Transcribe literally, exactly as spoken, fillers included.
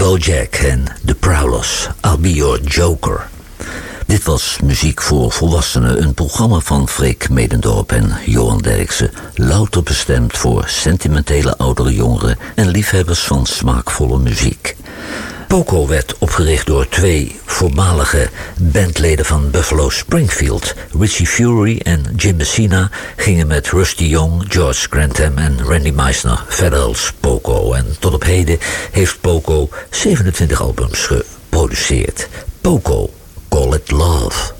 Bojack en The Prowlers, I'll Be Your Joker. Dit was Muziek voor Volwassenen, een programma van Freek Medendorp en Johan Derksen, louter bestemd voor sentimentele oudere jongeren en liefhebbers van smaakvolle muziek. Poco werd opgericht door twee voormalige bandleden van Buffalo Springfield. Richie Fury en Jim Messina gingen met Rusty Young, George Grantham en Randy Meisner verder als Poco. En tot op heden heeft Poco zevenentwintig albums geproduceerd. Poco, Call It Love.